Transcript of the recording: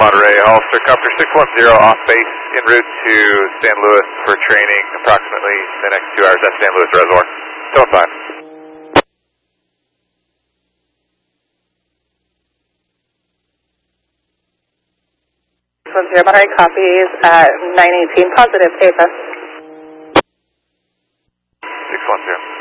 Monterey, Hollister, Copter 610 off base en route to San Luis for training approximately the next 2 hours at San Luis Reservoir. Still fine. 610 Monterey copies at 918 positive, AFS. 610.